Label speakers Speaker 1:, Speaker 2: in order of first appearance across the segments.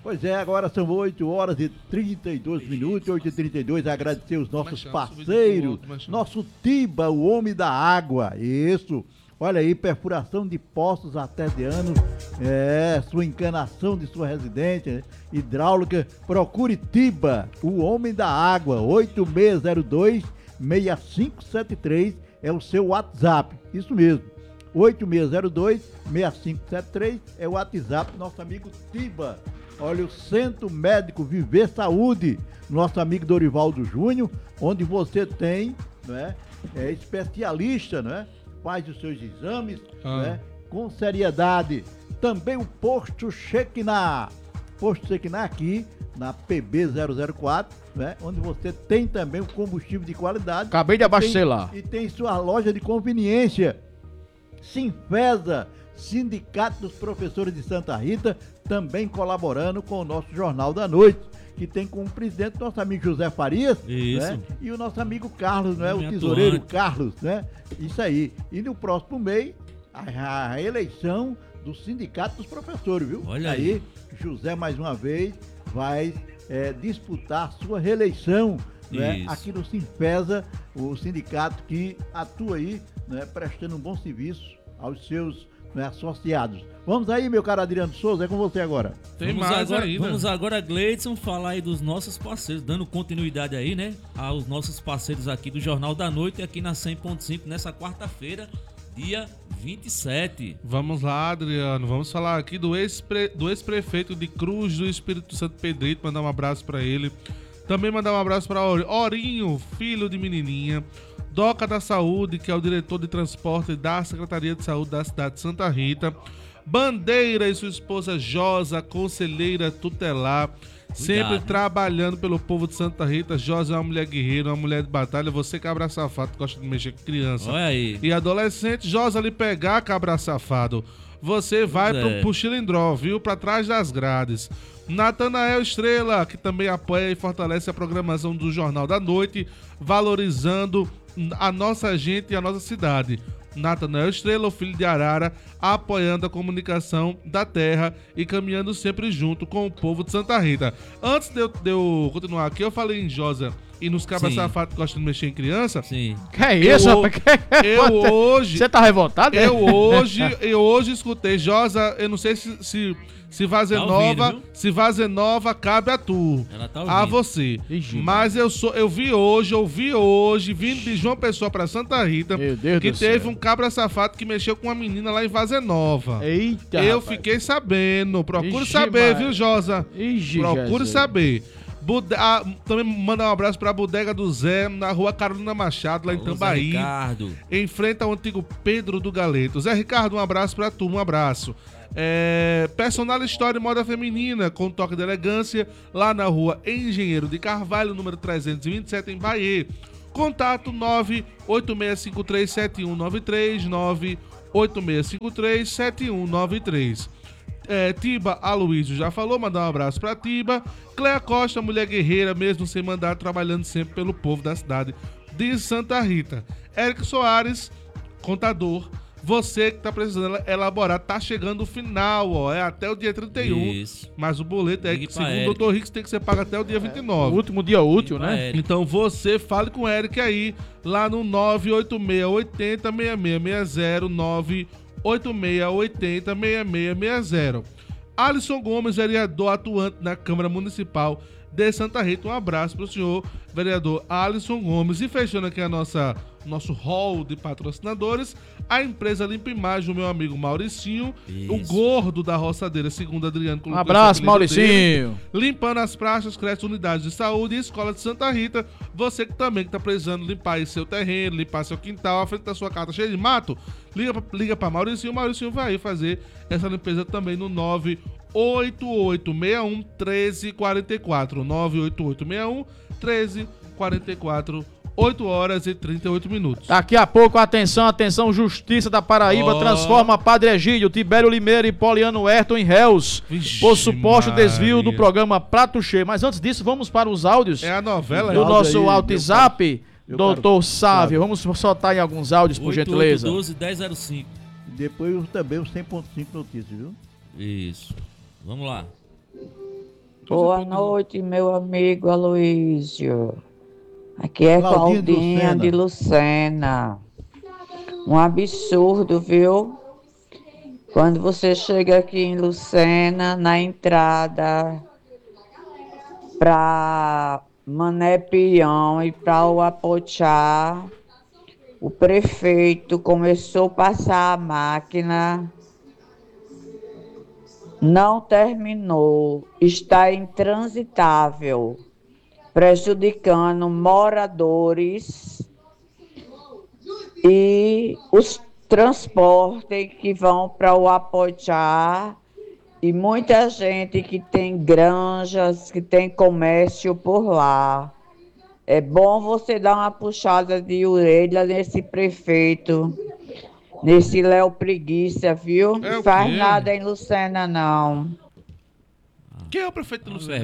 Speaker 1: Pois é, agora são 8 horas e 32 minutos, 8h32, agradecer os nossos parceiros, nosso Tiba, o homem da água, isso, olha aí, perfuração de poços artesianos, sua encanação de sua residência, hidráulica, procure Tiba, o homem da água, 8602-6573 é o seu WhatsApp, isso mesmo, 8602-6573 é o WhatsApp do nosso amigo Tiba. Olha, o Centro Médico Viver Saúde, nosso amigo Dorivaldo Júnior, onde você tem, né, especialista, né, faz os seus exames, né, com seriedade. Também o Posto Shekinah aqui, na PB004, né, onde você tem também o combustível de qualidade.
Speaker 2: Acabei de abastecer lá.
Speaker 1: E tem sua loja de conveniência. Sinfesa, Sindicato dos Professores de Santa Rita, também colaborando com o nosso Jornal da Noite, que tem como presidente o nosso amigo José Farias, né? E o nosso amigo Carlos, né? O tesoureiro Carlos, né? Isso aí. E no próximo mês, a eleição do Sindicato dos Professores, viu?
Speaker 3: Olha aí.
Speaker 1: José, mais uma vez, vai disputar sua reeleição, né? Aqui no Sinfesa, o sindicato que atua aí, né? Prestando um bom serviço aos seus, né, associados. Vamos aí, meu caro Adriano Souza, é com você agora.
Speaker 3: Vamos agora, Gleidson, falar aí dos nossos parceiros, dando continuidade aí, né, aos nossos parceiros aqui do Jornal da Noite, aqui na 100.5, nessa quarta-feira, dia 27.
Speaker 4: Vamos lá, Adriano, vamos falar aqui do ex-prefeito de Cruz do Espírito Santo, Pedrito, mandar um abraço para ele. Também mandar um abraço para Orinho, filho de menininha. Doca da Saúde, que é o diretor de transporte da Secretaria de Saúde da cidade de Santa Rita. Bandeira e sua esposa Josa, conselheira tutelar, sempre trabalhando pelo povo de Santa Rita. Josa é uma mulher guerreira, uma mulher de batalha. Você, cabra safado, que gosta de mexer com criança e adolescente, Josa lhe pegar, cabra safado, você vai pro Chilindró, viu? Pra trás das grades. Natanael Estrela, que também apoia e fortalece a programação do Jornal da Noite, valorizando a nossa gente e a nossa cidade. Natanael Estrela, o filho de Arara, apoiando a comunicação da terra e caminhando sempre junto com o povo de Santa Rita. Antes de eu continuar aqui, eu falei em Josa e nos cabras safados que gostam de mexer em criança.
Speaker 3: Sim.
Speaker 2: Que é isso, rapaz? Você tá revoltado?
Speaker 4: Eu hoje escutei, Josa, eu não sei se Vazer
Speaker 3: tá
Speaker 4: Nova,
Speaker 3: ouvindo,
Speaker 4: se Vazer Nova cabe a tu,
Speaker 3: ela tá ouvindo.
Speaker 4: a você.
Speaker 2: Ixi,
Speaker 4: mas eu vi hoje, vindo de João Pessoa pra Santa Rita, que teve um cabra safado que mexeu com uma menina lá em Vazer Nova.
Speaker 2: Eita,
Speaker 4: eu
Speaker 2: rapaz.
Speaker 4: Fiquei sabendo, procure
Speaker 2: Ixi,
Speaker 4: saber,
Speaker 2: mas...
Speaker 4: viu, Josa?
Speaker 2: Ixi,
Speaker 4: procure
Speaker 2: Jesus.
Speaker 4: saber. Também mandar um abraço pra Bodega do Zé, na rua Carolina Machado, lá em Tambaí. Em frente ao antigo Pedro do Galeto. Zé Ricardo, um abraço pra tu, um abraço. Personal História e Moda Feminina, com toque de elegância, lá na rua Engenheiro de Carvalho, número 327, em Bahia. Contato 986537193, 986537193. Tiba Aloysio já falou, mandar um abraço pra Tiba. Cléa Costa, mulher guerreira, mesmo sem mandato, trabalhando sempre pelo povo da cidade de Santa Rita. Érico Soares, contador, você que tá precisando elaborar, tá chegando o final, ó, é até o dia 31.
Speaker 3: Isso.
Speaker 4: Mas o boleto segundo o Dr. Rix, tem que ser pago até o dia 29.
Speaker 2: O último dia útil, né?
Speaker 4: Então você fale com o Eric aí, lá no 98680-6660, 98680-6660. Alisson Gomes, vereador atuante na Câmara Municipal de Santa Rita. Um abraço pro senhor, vereador Alisson Gomes. E fechando aqui nosso hall de patrocinadores, a empresa Limpa Imagem, o meu amigo Mauricinho, o gordo da roçadeira, segundo Adriano.
Speaker 2: Um abraço, Mauricinho.
Speaker 4: Limpando as praças, cresce unidades de saúde e escola de Santa Rita. Você que também está precisando limpar aí seu terreno, limpar seu quintal, a frente da sua casa cheia de mato, liga para Mauricinho. O Mauricinho vai aí fazer essa limpeza também no 98861-1344. 98861-1344. 8 horas e 38 minutos.
Speaker 2: Daqui a pouco, atenção, Justiça da Paraíba transforma Padre Egídio, Tibério Limeira e Poliano Ayrton em réus por suposto desvio do programa Prato Cheio. Mas antes disso, vamos para os áudios.
Speaker 4: É a novela
Speaker 2: do nosso WhatsApp, doutor Sávio. Vamos soltar em alguns áudios, por gentileza.
Speaker 3: 8812-1005.
Speaker 1: Depois também o 100.5 notícias, viu?
Speaker 3: Isso. Vamos lá.
Speaker 5: Boa noite, meu amigo Aloísio. Aqui é
Speaker 1: Claudinha de
Speaker 5: Claudinha de Lucena. Um absurdo, viu? Quando você chega aqui em Lucena, na entrada para Mané Pião e para o Apochá, o prefeito começou a passar a máquina, não terminou, está intransitável, prejudicando moradores e os transportes que vão para o Apochá e muita gente que tem granjas, que tem comércio por lá. É bom você dar uma puxada de orelha nesse prefeito, nesse Léo Preguiça, viu? Não faz nada em Lucena, não.
Speaker 4: Quem é o prefeito de Lucena?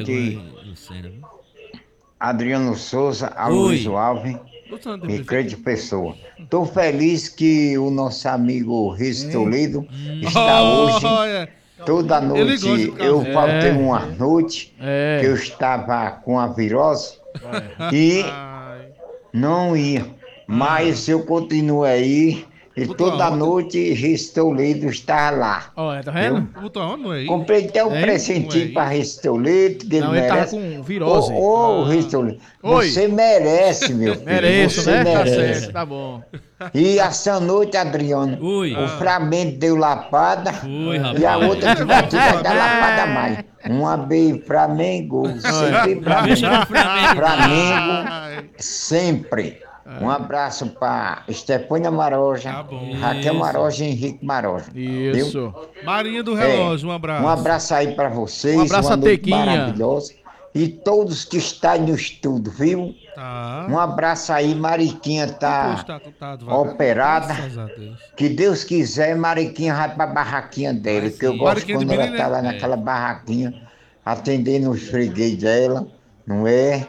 Speaker 6: Adriano Souza, Aloysio Alves e Cleide Pessoa. Estou feliz que o nosso amigo Riz Toledo está hoje. Toda noite eu faltei uma noite que eu estava com a virose e não ia. Mas eu continuo aí. E toda noite Riz Toledo está lá.
Speaker 2: Olha, tá vendo?
Speaker 6: Comprei até um presentinho para Riz Toledo, que ele merece.
Speaker 2: Ele tava com virose.
Speaker 6: Riz Toledo, você merece, meu filho.
Speaker 2: Mereço,
Speaker 6: você
Speaker 2: né?
Speaker 6: merece.
Speaker 2: Tá certo, tá bom.
Speaker 6: E essa noite, Adriano, o Flamengo deu lapada e a outra que vai dar lapada mais. Uma beijo, Flamengo, sempre Flamengo. Flamengo, sempre. Um abraço para Estefânia Maroja, Raquel Maroja e Henrique Maroja.
Speaker 2: Isso.
Speaker 4: Viu? Marinha do Relógio, um abraço.
Speaker 6: Um abraço aí para vocês.
Speaker 2: Um abraço a Tequinha.
Speaker 6: Maravilhosa. E todos que estão no estudo, viu?
Speaker 4: Tá.
Speaker 6: Um abraço aí, Mariquinha tá operada. Que Deus quiser, Mariquinha vai pra barraquinha dela. Que eu gosto quando ela tá lá naquela barraquinha, atendendo os freguês dela, não é?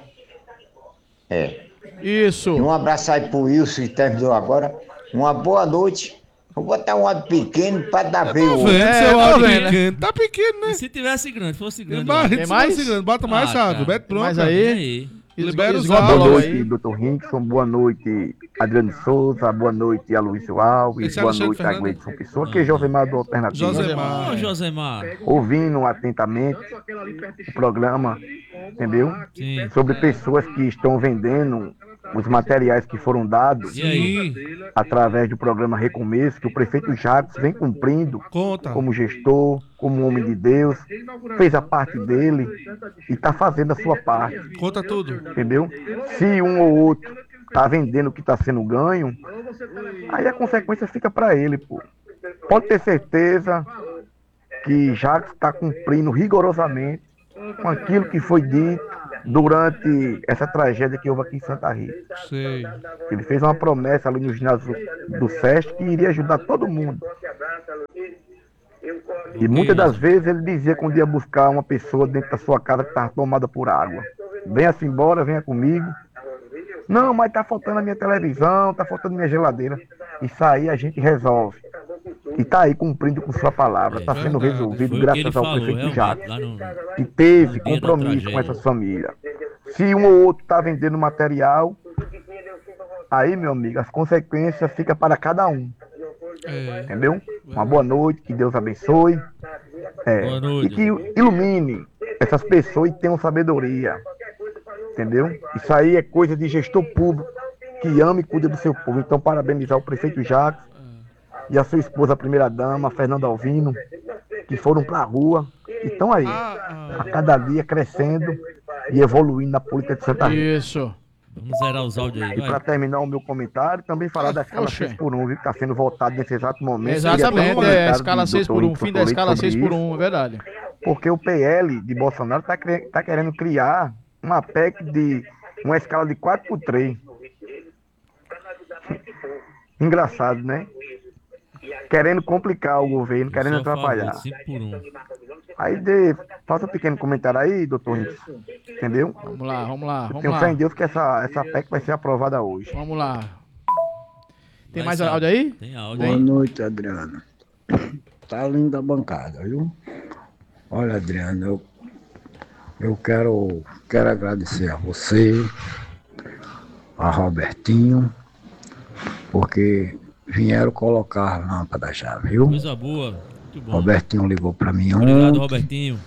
Speaker 2: Isso.
Speaker 6: E um abraço aí pro Wilson que terminou agora. Uma boa noite. Vou botar um áudio pequeno pra dar ver o
Speaker 4: pequeno. Tá pequeno, né?
Speaker 3: E se tivesse grande, fosse grande.
Speaker 4: Tem mais? Grande, bota mais, sabe? Beto, pronto.
Speaker 2: Mas aí...
Speaker 4: Libera os
Speaker 7: Boa
Speaker 4: áudios.
Speaker 7: noite, Dr. Rinkson. Boa noite, Adriano Souza. Boa noite, Aloysio Alves. Boa noite, a Gleidson Pessoa. Aqui é Josemar do Alternativo.
Speaker 3: Josemar.
Speaker 7: Ouvindo atentamente o programa, entendeu?
Speaker 3: Sim.
Speaker 7: Sobre pessoas que estão vendendo os materiais que foram dados através do programa Recomeço, que o prefeito Jacques vem cumprindo como gestor, como homem de Deus, fez a parte dele e está fazendo a sua parte.
Speaker 4: Conta tudo.
Speaker 7: Entendeu? Se um ou outro está vendendo o que está sendo ganho, aí a consequência fica para ele, pô. Pode ter certeza que Jacques está cumprindo rigorosamente com aquilo que foi dito durante essa tragédia que houve aqui em Santa Rita.
Speaker 4: Sei.
Speaker 7: Ele fez uma promessa ali no ginásio do SESC que iria ajudar todo mundo. E muitas das vezes ele dizia quando ia buscar uma pessoa dentro da sua casa que estava tomada por água. Venha-se embora, venha comigo. Não, mas tá faltando a minha televisão, tá faltando a minha geladeira. Isso aí a gente resolve. E tá aí cumprindo com sua palavra. Tá sendo resolvido graças ao prefeito Jacques, que teve compromisso com essas famílias. Se um ou outro tá vendendo material, aí, meu amigo, as consequências ficam para cada um. Entendeu? Uma boa noite, que Deus abençoe. E que ilumine essas pessoas e tenham sabedoria. Entendeu? Isso aí é coisa de gestor público que ama e cuida do seu povo. Então, parabenizar o prefeito Jacques e a sua esposa, a primeira-dama, Fernanda Alvino, que foram pra rua e estão aí, a cada dia crescendo e evoluindo na política de Santa Rita.
Speaker 2: Isso.
Speaker 3: Vamos zerar os áudios aí.
Speaker 7: E para terminar o meu comentário, também falar da escala 6x1, viu, que está sendo votado nesse exato momento.
Speaker 2: Exatamente, a escala 6x1, fim da escala 6x1, é verdade.
Speaker 7: Porque o PL de Bolsonaro está querendo criar uma PEC de uma escala de 4x3. Engraçado, né? Querendo complicar o governo, querendo atrapalhar.
Speaker 3: 5x1.
Speaker 7: Aí faça um pequeno comentário aí, doutor Rickson. Entendeu?
Speaker 2: Vamos lá.
Speaker 7: Eu tenho fé em Deus que essa PEC vai ser aprovada hoje.
Speaker 2: Vamos lá. Tem mais áudio aí?
Speaker 3: Tem áudio aí.
Speaker 8: Boa noite, Adriano. Tá linda a bancada, viu? Olha, Adriano, Eu quero agradecer a você, a Robertinho, porque vieram colocar a lâmpada já, viu?
Speaker 3: Coisa boa, muito bom.
Speaker 8: Robertinho ligou pra mim
Speaker 3: Obrigado, Robertinho.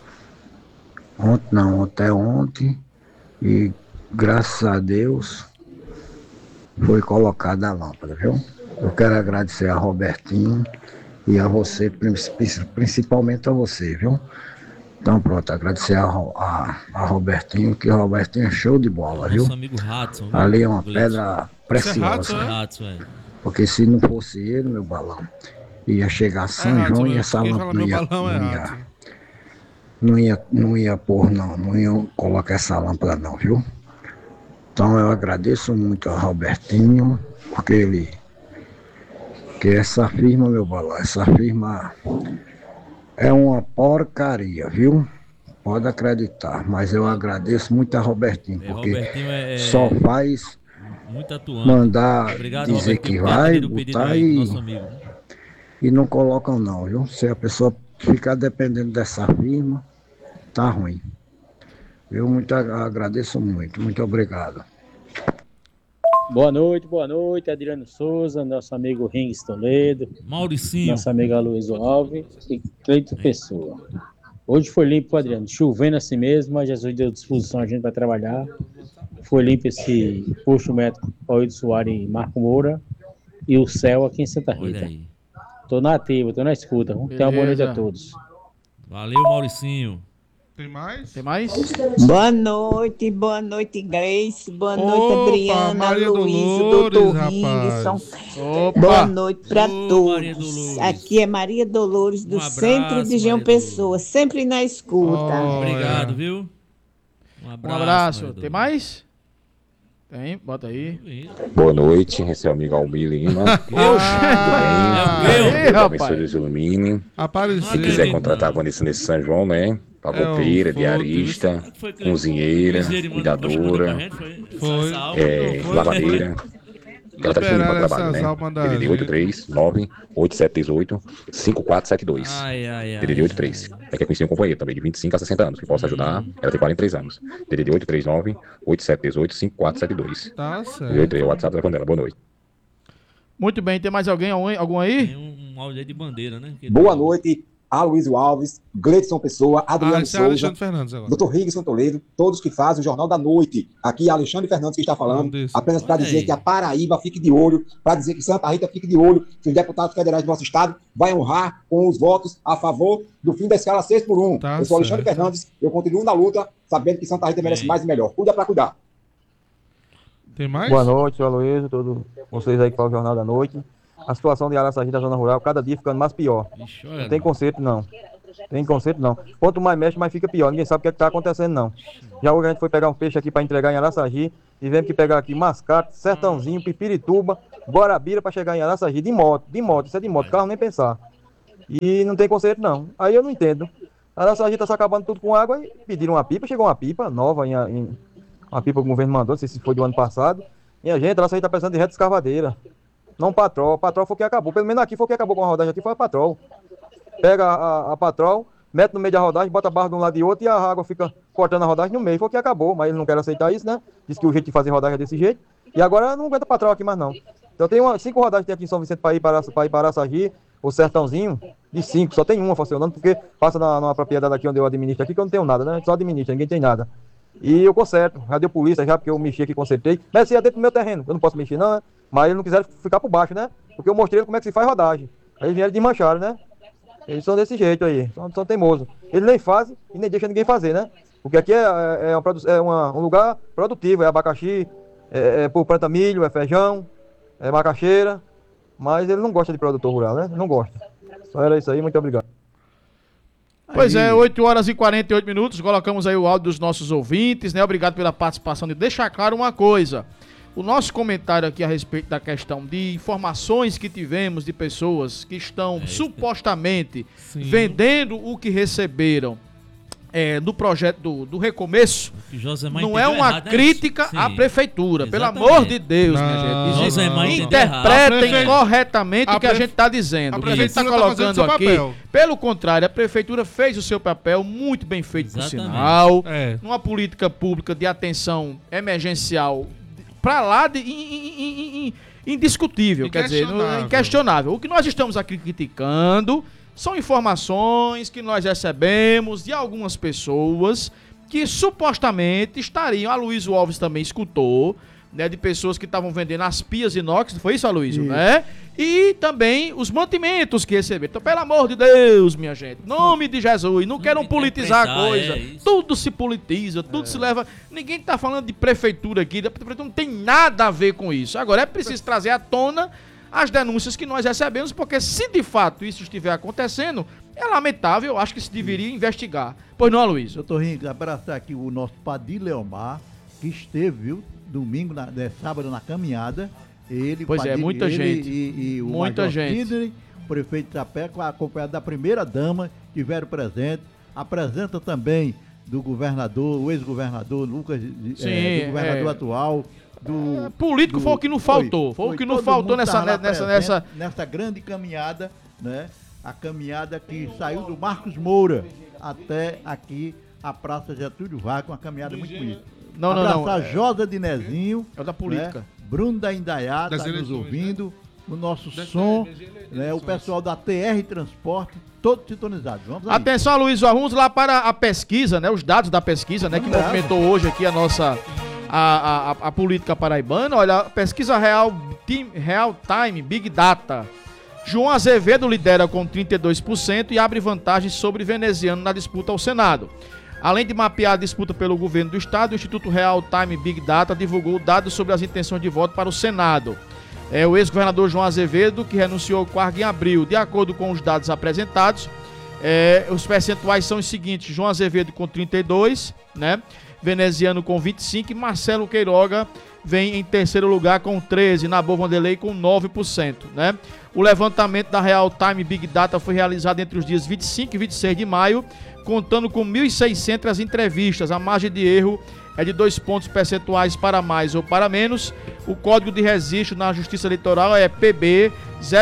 Speaker 8: Ontem, e graças a Deus foi colocada a lâmpada, viu? Eu quero agradecer a Robertinho e a você, principalmente a você, viu? Então pronto, agradecer a Robertinho, que o Robertinho é show de bola, viu?
Speaker 3: Nosso amigo Hudson.
Speaker 8: Ali é uma pedra preciosa.
Speaker 3: Hudson,
Speaker 8: porque se não fosse ele, meu balão, ia chegar a São João e essa lâmpada não ia colocar essa lâmpada não, viu? Então eu agradeço muito a Robertinho, porque essa firma, meu balão, essa firma é uma porcaria, viu? Pode acreditar, mas eu agradeço muito a Robertinho, porque
Speaker 3: Robertinho
Speaker 8: só faz
Speaker 3: muito atuante.
Speaker 8: Mandar
Speaker 3: Obrigado,
Speaker 8: dizer
Speaker 3: Robertinho,
Speaker 8: que vai,
Speaker 3: botar
Speaker 8: e não colocam não, viu? Se a pessoa ficar dependendo dessa firma, tá ruim. Eu agradeço muito obrigado.
Speaker 9: Boa noite, Adriano Souza, nosso amigo Rings Toledo,
Speaker 3: Mauricinho,
Speaker 9: nossa amiga Luiz Alves e Cleito Pessoa. Hoje foi limpo, Adriano, chovendo assim mesmo, mas Jesus deu disposição a gente para trabalhar. Foi limpo esse posto médico Paulo Soares e Marco Moura e o céu aqui em Santa Rita. Tô na ativa, tô na escuta. Tenha uma boa noite a todos.
Speaker 3: Valeu, Mauricinho.
Speaker 4: Tem mais?
Speaker 2: Tem mais?
Speaker 10: Boa noite, Grace. Boa noite, Adriana,
Speaker 4: Maria
Speaker 10: Luiz,
Speaker 4: Dolores,
Speaker 10: Doutor
Speaker 4: rapaz.
Speaker 10: Rigson. Boa noite para todos. Aqui é Maria Dolores, do Centro de João Pessoa, sempre na escuta.
Speaker 3: Obrigado, viu?
Speaker 2: Um abraço. Tem mais? Tem, bota aí.
Speaker 11: Boa noite, esse é o amigo Almir Lima. Tudo bem? Deus Deus ilumine. Se quiser contratar Vanessa nesse São João, né? Pavoteira, diarista, cozinheira, cuidadora, lavadeira. Ela tá disponível para trabalho, né? DDD 839-8718-5472. DDD 83. Ela quer conhecer um companheiro também, de 25 a 60 anos, que possa ajudar. Ela tem 43 anos. DDD 839-8718-5472.
Speaker 4: Tá certo.
Speaker 11: É o WhatsApp da Vandela. Boa noite.
Speaker 2: Muito bem, tem mais algum aí?
Speaker 3: Tem um áudio aí de bandeira, né?
Speaker 12: Boa noite. Aloysio Alves, Gleidson Pessoa, Adriano Souza, Dr. Rigson Toledo, todos que fazem o Jornal da Noite. Aqui é Alexandre Fernandes que está falando, apenas para dizer que a Paraíba fique de olho, para dizer que Santa Rita fique de olho, que os deputados federais do nosso estado vai honrar com os votos a favor do fim da escala 6x1. Eu sou Alexandre Fernandes, eu continuo na luta, sabendo que Santa Rita merece mais e melhor. Cuida para cuidar.
Speaker 4: Tem mais?
Speaker 13: Boa noite, Aloysio, todos vocês aí que fazem o Jornal da Noite. A situação de Araçagi da zona rural, cada dia ficando mais pior. Não tem conserto, não. Quanto mais mexe, mais fica pior. Ninguém sabe o que está acontecendo, não. Já hoje a gente foi pegar um peixe aqui para entregar em Araçagi. Tivemos que pegar aqui Mascate, Sertãozinho, Pipirituba, Guarabira para chegar em Araçagi de moto. Isso é de moto, carro nem pensar. E não tem conserto, não. Aí eu não entendo. Araçagi está se acabando tudo com água e pediram uma pipa. Chegou uma pipa nova, uma pipa que o governo mandou, não sei se foi do ano passado. E a gente, Araçagi está precisando de reta escavadeira. Não patrol. Patrol foi o que acabou. Pelo menos aqui foi o que acabou com a rodagem aqui, foi a patrol. Pega a patrol, mete no meio da rodagem, bota a barra de um lado e outro e a água fica cortando a rodagem no meio. Foi o que acabou, mas eles não querem aceitar isso, né? Diz que o jeito de fazer rodagem é desse jeito. E agora não aguenta patrol aqui mais não. Então tem 5 rodagens tem aqui em São Vicente para ir para Araçagi, o Sertãozinho, de 5. Só tem uma funcionando, porque passa numa propriedade aqui onde eu administro aqui, que eu não tenho nada, né? Só administro, ninguém tem nada. E eu conserto, já deu polícia já, porque eu mexi aqui, consertei. Mas se é dentro do meu terreno, eu não posso mexer não, né? Mas eles não quiseram ficar por baixo, né? Porque eu mostrei como é que se faz rodagem. Aí eles vieram desmancharam, né? Eles são desse jeito aí, são teimosos. Eles nem fazem e nem deixam ninguém fazer, né? Porque aqui um lugar produtivo, é abacaxi, é por planta milho, é feijão, é macaxeira. Mas ele não gosta de produtor rural, né? Não gosta. Só era isso aí, muito obrigado.
Speaker 2: Pois é, 8 horas e 48 minutos, colocamos aí o áudio dos nossos ouvintes, né? Obrigado pela participação. E deixar claro uma coisa, o nosso comentário aqui a respeito da questão de informações que tivemos de pessoas que estão supostamente vendendo o que receberam do projeto do Recomeço, não é uma crítica à prefeitura, pelo amor de Deus, minha gente. Interpretem corretamente o que a gente está dizendo. O que a gente está colocando aqui, pelo contrário, a prefeitura fez o seu papel muito bem feito, por sinal, numa política pública de atenção emergencial para lá de indiscutível, quer dizer, inquestionável. O que nós estamos aqui criticando são informações que nós recebemos de algumas pessoas que supostamente estariam, a Aloysio Alves também escutou, né, de pessoas que estavam vendendo as pias inox, foi isso, Aloysio, né? E também os mantimentos que receberam. Então, pelo amor de Deus, minha gente, nome de Jesus, não queiram politizar a coisa. Tudo se politiza, tudo se leva... Ninguém está falando de prefeitura aqui, a prefeitura não tem nada a ver com isso. Agora, é preciso trazer à tona as denúncias que nós recebemos, porque se de fato isso estiver acontecendo, é lamentável, eu acho que se deveria investigar. Pois não, Aloysio?
Speaker 1: Doutor Ringo, abraçar aqui o nosso Padilha Leomar, que esteve, viu, domingo, sábado, na caminhada. Ele,
Speaker 2: pois Padilha, muita gente.
Speaker 1: E o
Speaker 2: muita
Speaker 1: Major
Speaker 2: gente.
Speaker 1: Sidney, o prefeito de Sapé, acompanhado da primeira-dama, tiveram presente. A presença também do governador, o ex-governador Lucas, do governador atual.
Speaker 2: Político foi o que não faltou. Foi o que não faltou
Speaker 1: nessa grande caminhada, né? A caminhada que saiu do Marcos Moura até aqui a Praça Getúlio Vargas, uma caminhada muito bonita. Abraçar Josa de Nezinho,
Speaker 2: é da política.
Speaker 1: Né? Bruno da Indaiá está nos ouvindo, o nosso som, né? O pessoal da TR Transporte, todos sintonizados. Vamos aí.
Speaker 2: Atenção, Aloysio, vamos lá para a pesquisa, né? Os dados da pesquisa, né? Que movimentou hoje aqui a nossa... A política paraibana. Olha, a pesquisa Real Time Big Data. João Azevedo lidera com 32% e abre vantagem sobre Veneziano na disputa ao Senado. Além de mapear a disputa pelo governo do estado, o Instituto Real Time Big Data divulgou dados sobre as intenções de voto para o Senado. O ex-governador João Azevedo, que renunciou ao cargo em abril. De acordo com os dados apresentados, os percentuais são os seguintes: João Azevedo com 32%, né? Veneziano com 25% e Marcelo Queiroga vem em terceiro lugar com 13%, Nabor Vanderlei com 9%, né? O levantamento da Real Time Big Data foi realizado entre os dias 25 e 26 de maio, contando com 1.600 entrevistas. A margem de erro é de 2 pontos percentuais para mais ou para menos. O código de registro na Justiça Eleitoral é PB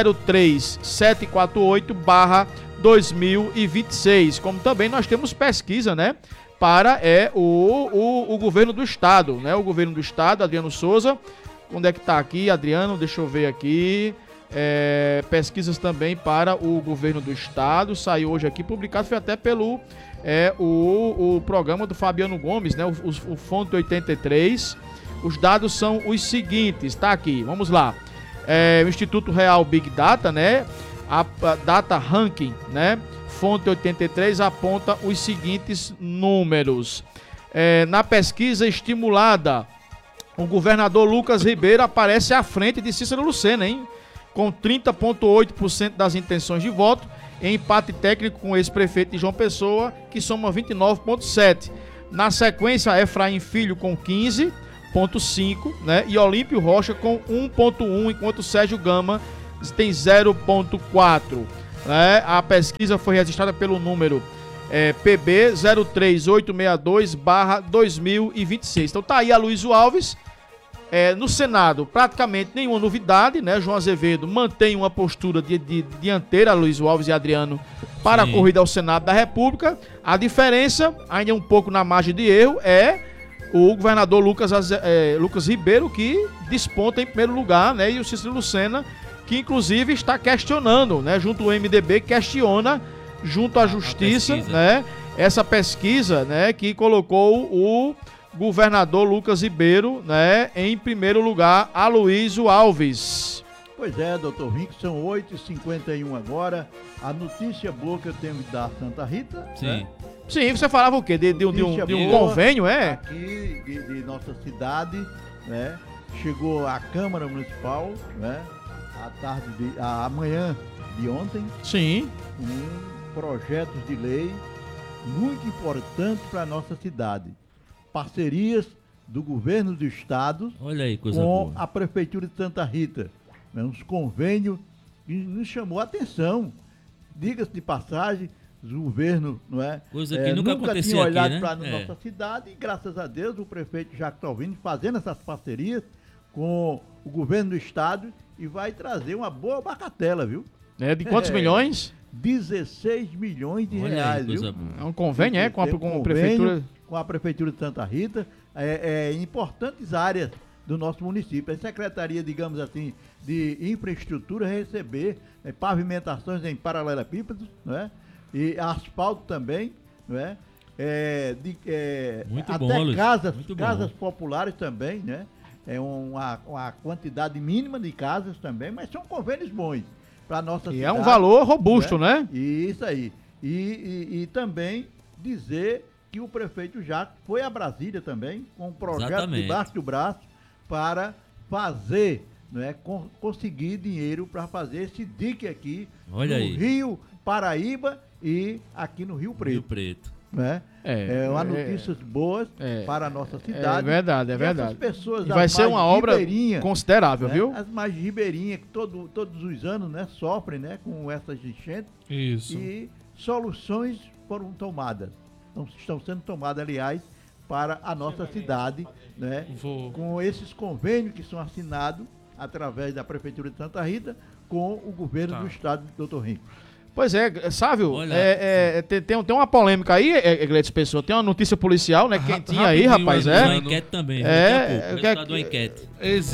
Speaker 2: 03748/2026. Como também nós temos pesquisa, né? Para o governo do estado, né? O governo do estado, Adriano Souza. Onde é que está aqui, Adriano? Deixa eu ver aqui. Pesquisas também para o governo do estado. Saiu hoje aqui, publicado, foi até pelo o programa do Fabiano Gomes, né? O Fonte 83. Os dados são os seguintes, tá aqui, vamos lá. O Instituto Real Big Data, né? A Data Ranking, né? Fonte 83 aponta os seguintes números. Na pesquisa estimulada, o governador Lucas Ribeiro aparece à frente de Cícero Lucena, hein? Com 30,8% das intenções de voto, em empate técnico com o ex-prefeito de João Pessoa, que soma 29,7%. Na sequência, Efraim Filho com 15,5%, né? E Olímpio Rocha com 1,1%, enquanto Sérgio Gama tem 0,4%. A pesquisa foi registrada pelo número PB 03862/2026. Então tá aí a Aloysio Alves. No Senado, praticamente nenhuma novidade, né? João Azevedo mantém uma postura de dianteira, Aloysio Alves e Adriano, para a corrida ao Senado da República. A diferença, ainda um pouco na margem de erro, é o governador Lucas Ribeiro, que desponta em primeiro lugar, né? E o Cícero Lucena, que inclusive está questionando, né? Junto ao MDB, questiona junto à Justiça, né? Essa pesquisa, né? Que colocou o governador Lucas Ribeiro, né? Em primeiro lugar, Aloysio Alves.
Speaker 1: Pois é, doutor Rinck, são 8h51 agora. A notícia boa que eu tenho da Santa Rita.
Speaker 2: Sim.
Speaker 1: Né?
Speaker 2: Sim, você falava o quê? De um convênio,
Speaker 1: Aqui de nossa cidade, né? Chegou a Câmara Municipal, né? Amanhã de ontem.
Speaker 2: Sim.
Speaker 1: Com projetos de lei muito importantes para a nossa cidade. Parcerias do governo do estado.
Speaker 3: Olha aí, coisa
Speaker 1: com
Speaker 3: boa.
Speaker 1: A Prefeitura de Santa Rita. Né? Uns convênios que nos chamou a atenção. Diga-se de passagem, os governos, não é?
Speaker 3: Coisa que nunca
Speaker 1: tinham olhado
Speaker 3: aqui, né?
Speaker 1: para a nossa cidade, e graças a Deus o prefeito Jacques Salvini fazendo essas parcerias com o governo do estado e vai trazer uma boa bagatela, viu?
Speaker 2: De quantos milhões?
Speaker 1: 16 milhões de reais, viu?
Speaker 2: É um convênio, com a prefeitura?
Speaker 1: Com a prefeitura de Santa Rita, em importantes áreas do nosso município. A Secretaria, digamos assim, de Infraestrutura receber pavimentações em paralelepípedos, não é? E asfalto também, não é?
Speaker 3: Muito
Speaker 1: até
Speaker 3: bom,
Speaker 1: casas populares também, né? É uma quantidade mínima de casas também, mas são convênios bons para a nossa cidade.
Speaker 2: E é um valor robusto, né?
Speaker 1: Isso aí. E também dizer que o prefeito Jacques foi a Brasília também, com um projeto debaixo do braço para fazer, né, conseguir dinheiro para fazer esse dique aqui no Rio Paraíba e aqui no Rio Preto.
Speaker 3: Rio Preto.
Speaker 1: Né? Uma notícias boas para a nossa cidade.
Speaker 2: É verdade.
Speaker 1: Pessoas
Speaker 2: vai ser uma obra considerável,
Speaker 1: né?
Speaker 2: viu?
Speaker 1: As margens ribeirinhas que todos os anos, né, sofrem, né, com essas enchentes.
Speaker 4: Isso.
Speaker 1: E soluções foram tomadas. Estão sendo tomadas, aliás, para a nossa cidade, né? Com esses convênios que são assinados através da Prefeitura de Santa Rita com o governo do estado do Dr. Rico.
Speaker 2: Pois é, Sávio, tem uma polêmica aí, Gleides Pessoa, tem uma notícia policial, né, quentinha aí, rapaz,
Speaker 3: uma enquete também, resultado da enquete.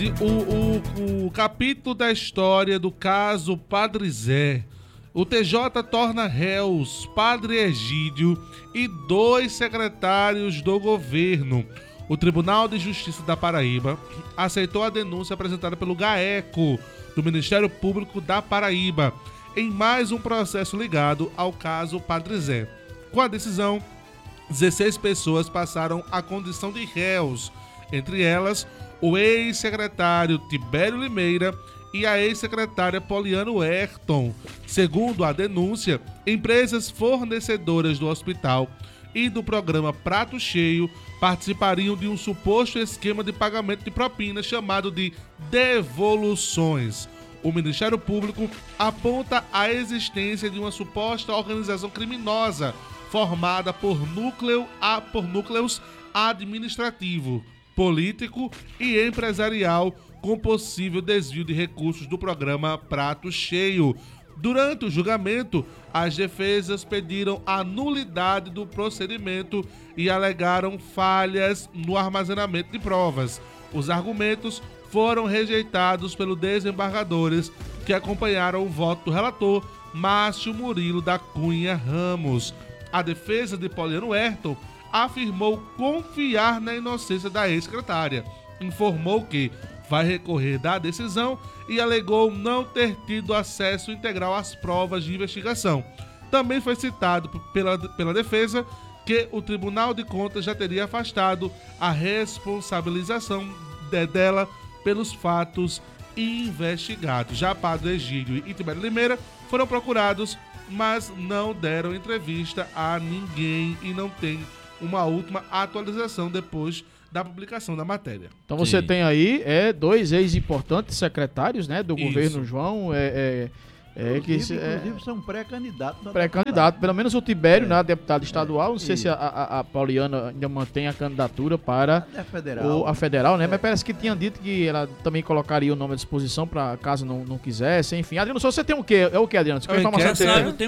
Speaker 4: O capítulo da história do caso Padre Zé. O TJ torna réus Padre Egídio e 2 secretários do governo. O Tribunal de Justiça da Paraíba aceitou a denúncia apresentada pelo GAECO, do Ministério Público da Paraíba, em mais um processo ligado ao caso Padre Zé. Com a decisão, 16 pessoas passaram a condição de réus, entre elas o ex-secretário Tibério Limeira e a ex-secretária Poliana Ayrton. Segundo a denúncia, empresas fornecedoras do hospital e do programa Prato Cheio participariam de um suposto esquema de pagamento de propinas chamado de devoluções. O Ministério Público aponta a existência de uma suposta organização criminosa formada por núcleos administrativo, político e empresarial com possível desvio de recursos do programa Prato Cheio. Durante o julgamento, as defesas pediram a nulidade do procedimento e alegaram falhas no armazenamento de provas. Os argumentos foram rejeitados pelos desembargadores que acompanharam o voto do relator, Márcio Murilo da Cunha Ramos. A defesa de Poliana Ayrton afirmou confiar na inocência da ex-secretária. Informou que vai recorrer da decisão e alegou não ter tido acesso integral às provas de investigação. Também foi citado pela defesa que o Tribunal de Contas já teria afastado a responsabilização dela pelos fatos investigados. Já Padre Egídio e Tibério Limeira foram procurados, mas não deram entrevista a ninguém e não tem uma última atualização depois da publicação da matéria.
Speaker 2: Então você tem aí 2 ex-importantes secretários, né, do governo João,
Speaker 1: inclusive são pré-candidatos.
Speaker 2: Pré-candidato, pelo menos o Tibério, né, deputado estadual, não sei se a Poliana ainda mantém a candidatura para a federal, né, mas parece que tinha dito que ela também colocaria o nome à disposição para caso não quisesse, enfim. Adriano, você tem o quê? É o que, Adriano? Você quer informação?
Speaker 3: Tem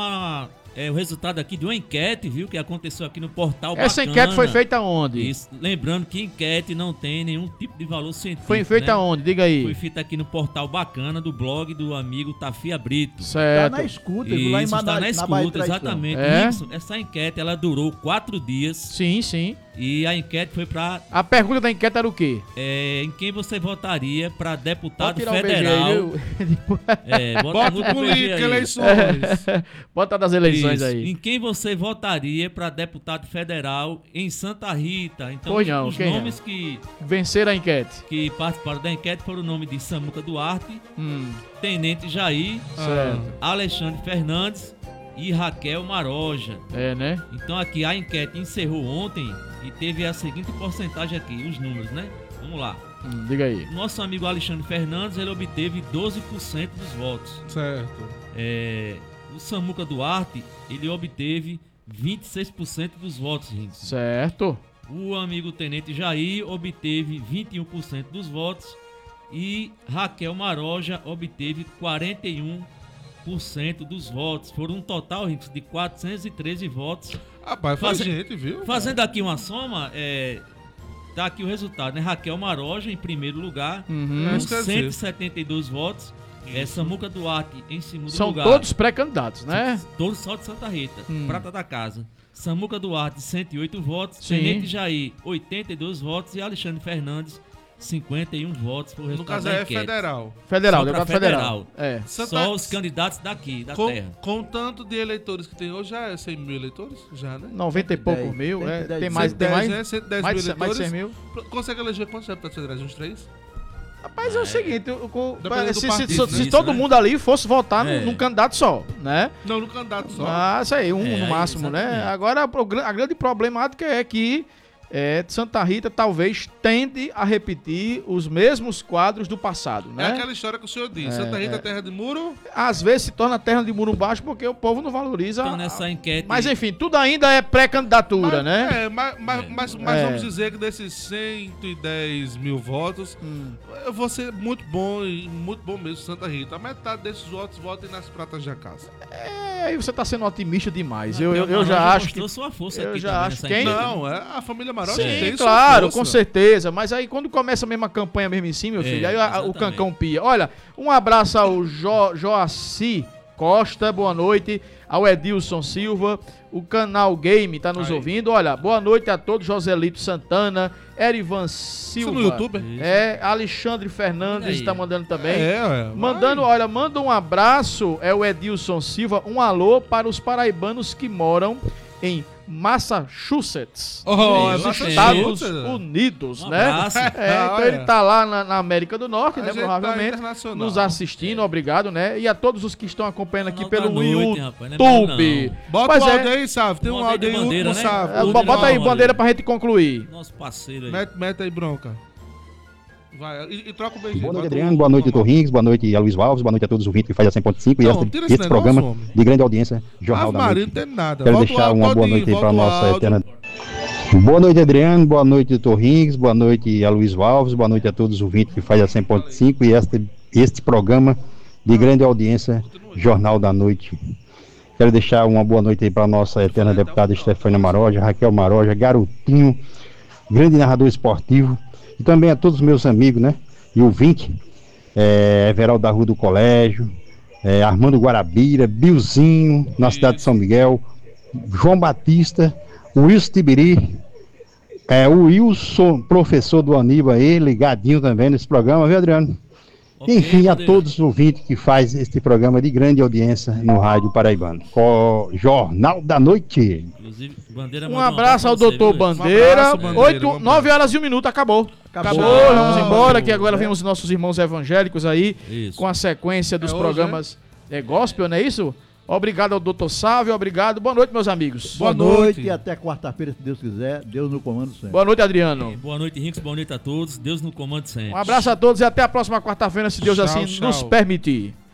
Speaker 3: o resultado aqui de uma enquete, viu, que aconteceu aqui no portal
Speaker 2: Essa Bacana. Enquete foi feita onde?
Speaker 3: Isso, lembrando que enquete não tem nenhum tipo de valor científico.
Speaker 2: Foi feita onde? Diga aí.
Speaker 3: Foi feita aqui no portal Bacana do blog do amigo Tafia Brito.
Speaker 2: Certo.
Speaker 1: Está na escuta,
Speaker 3: isso,
Speaker 1: lá em
Speaker 3: está na escuta, exatamente. Isso, essa enquete, ela durou 4 dias.
Speaker 2: Sim.
Speaker 3: E a enquete foi para...
Speaker 2: A pergunta da enquete era o quê?
Speaker 3: Em quem você votaria para deputado federal?
Speaker 4: Bota no político, eleições.
Speaker 2: Bota das eleições aí.
Speaker 3: Em quem você votaria para deputado federal em Santa Rita? Então, os nomes que...
Speaker 2: venceram a enquete.
Speaker 3: Que participaram da enquete foram o nome de Samuca Duarte, Tenente Jair, Alexandre Fernandes e Raquel Maroja.
Speaker 2: Né?
Speaker 3: Então aqui a enquete encerrou ontem e teve a seguinte porcentagem aqui, os números, né? Vamos lá.
Speaker 2: Diga aí.
Speaker 3: Nosso amigo Alexandre Fernandes, ele obteve 12% dos votos.
Speaker 4: Certo.
Speaker 3: o Samuca Duarte, ele obteve 26% dos votos, gente.
Speaker 2: Certo.
Speaker 3: O amigo Tenente Jair obteve 21% dos votos e Raquel Maroja obteve 41% dos votos. Foram um total, gente, de 413 votos.
Speaker 4: Rapaz, faz gente, viu?
Speaker 3: Fazendo aqui uma soma, tá aqui o resultado, né? Raquel Maroja em primeiro lugar, com 172 votos. Samuca Duarte em segundo lugar.
Speaker 2: São todos pré-candidatos, né?
Speaker 3: Todos só de Santa Rita, prata da casa. Samuca Duarte, 108 votos. Tenente Jair, 82 votos. E Alexandre Fernandes, 51 votos. Por
Speaker 4: no caso é federal.
Speaker 2: Deputado federal.
Speaker 3: Só os candidatos daqui, da terra.
Speaker 4: Com tanto de eleitores que tem hoje, já é 100 mil eleitores? Já, né?
Speaker 2: 90 e poucos mil. Tem mais.
Speaker 4: 110 mil eleitores.
Speaker 2: Mais de 100 mil.
Speaker 4: Consegue eleger quantos deputados federais? Uns 3?
Speaker 2: Rapaz, é o seguinte, se todo mundo ali fosse votar num candidato só, né?
Speaker 4: Não, no candidato só.
Speaker 2: Isso aí, no máximo, né? Agora, a grande problemática é que Santa Rita talvez tende a repetir os mesmos quadros do passado, né?
Speaker 4: É aquela história que o senhor disse, Santa Rita é terra de muro?
Speaker 2: Às vezes se torna terra de muro baixo porque o povo não valoriza.
Speaker 3: Então, nessa enquete...
Speaker 2: Mas enfim, tudo ainda é pré-candidatura, né?
Speaker 4: Mas vamos dizer que desses 110 mil votos, eu vou ser muito bom mesmo Santa Rita. A metade desses votos votem nas pratas da casa.
Speaker 2: Aí você tá sendo otimista demais. Eu já acho que...
Speaker 3: Sua força
Speaker 2: eu
Speaker 3: aqui
Speaker 2: já acho que...
Speaker 4: Não, a família Maroja tem
Speaker 2: isso. Claro, com certeza. Mas aí quando começa mesmo a campanha mesmo em cima, meu filho, aí o cancão pia. Olha, um abraço ao Joaci Costa, boa noite. Ao Edilson Silva, o Canal Game tá nos ouvindo. Olha, boa noite a todos. Joselito Santana, Erivan Silva.
Speaker 4: No YouTube?
Speaker 2: Alexandre Fernandes tá mandando também. Manda um abraço, o Edilson Silva, um alô para os paraibanos que moram em Massachusetts, nos Estados Unidos, né? Então ele tá lá na América do Norte, né? Provavelmente nos assistindo, obrigado, né? E a todos os que estão acompanhando aqui pelo YouTube.
Speaker 4: Bota o áudio aí, Sávio. Tem um áudio aí,
Speaker 3: né?
Speaker 4: Sávio.
Speaker 2: Bota aí, bandeira pra gente concluir.
Speaker 3: Nosso parceiro aí.
Speaker 4: Mete aí bronca. Vai, e troca o beijinho.
Speaker 14: Boa noite, Adriano. Boa noite, Torrinhos. Boa noite, a Luiz Alves. Boa noite a todos os ouvintes que faz a 100.5 e este programa de grande audiência, Jornal da Noite.
Speaker 4: Não tem nada.
Speaker 14: Quero deixar uma boa noite aí para a nossa eterna... Boa noite, Adriano. Boa noite, Torrinhos. Boa noite, a Luiz Alves. Boa noite a todos os ouvintes que faz a 100.5 e este programa de grande audiência, Jornal da Noite. Quero deixar uma boa noite aí para a nossa eterna deputada Estefânia Maroja, Raquel Maroja, Garotinho, grande narrador esportivo. E também a todos os meus amigos, né? E ouvinte, Everaldo da Rua do Colégio, Armando Guarabira, Bilzinho, na cidade de São Miguel, João Batista, Wilson Tibiri, o Wilson, professor do Aníbal aí, ligadinho também nesse programa, viu, Adriano? Enfim, a todos os ouvintes que faz este programa de grande audiência no Rádio Paraibano. Jornal da Noite.
Speaker 2: Um abraço ao doutor Bandeira. 9 horas e 1 minuto, acabou. Vamos embora, que agora vem os nossos irmãos evangélicos aí, com a sequência dos programas gospel, não é isso? Obrigado ao doutor Sávio, obrigado. Boa noite, meus amigos.
Speaker 1: Boa noite e até quarta-feira, se Deus quiser. Deus no comando sempre.
Speaker 2: Boa noite, Adriano.
Speaker 3: Boa noite, Rinks. Boa noite a todos. Deus no comando sempre.
Speaker 2: Um abraço a todos e até a próxima quarta-feira, se Deus assim nos permitir.